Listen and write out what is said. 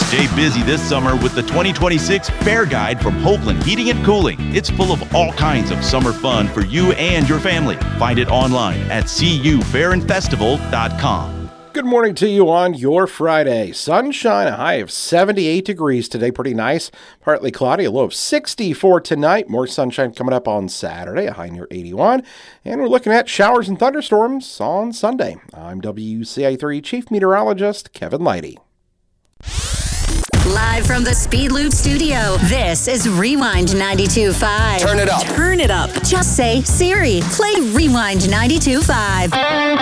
Stay busy this summer with the 2026 Fair Guide from Hoagland Heating and Cooling. It's full of all kinds of summer fun for you and your family. Find it online at cufairyandfestival.com. Good morning to you on your Friday. Sunshine, a high of 78 degrees today. Pretty nice. Partly cloudy, a low of 64 tonight. More sunshine coming up on Saturday, a high near 81. And we're looking at showers and thunderstorms on Sunday. I'm WCI3 Chief Meteorologist Kevin Leidy. Live from the Speed Loop studio, this is Rewind 92.5. Turn it up. Turn it up. Just say, Siri, play Rewind 92.5.